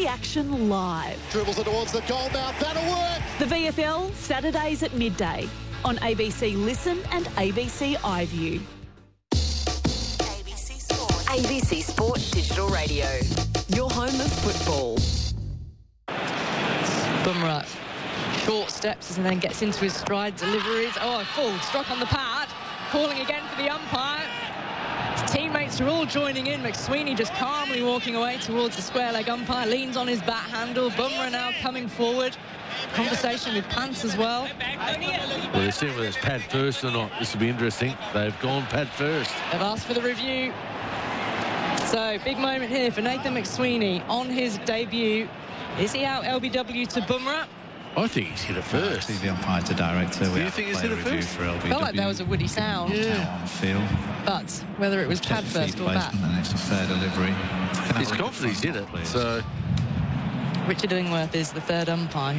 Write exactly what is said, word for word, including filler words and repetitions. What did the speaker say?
action live. Dribbles it towards the goal mouth. That'll work. The V F L, Saturdays at midday on A B C Listen and A B C iView. A B C Sport. A B C Sport Digital Radio. Your home of football. Bumrah short steps and then gets into his stride, deliveries. Oh, full, struck on the pad. Calling again for the umpire. His teammates are all joining in. McSweeney just calmly walking away towards the square leg umpire. Leans on his bat handle. Bumrah now coming forward. Conversation with Pants as well. Well, they're seeing whether it's pad first or not. This will be interesting. They've gone pad first. They've asked for the review. So, big moment here for Nathan McSweeney on his debut. Is he out L B W to Bumrah? I think he's hit it first. Uh, the umpire to director. Do we you have think to he's play hit a it review first? for L B W. Felt like there was a woody sound. Yeah. On field. But whether it was Check pad the first feet or bat. placement, and it's a fair delivery. He's confident he's hit it. Please. So Richard Illingworth is the third umpire.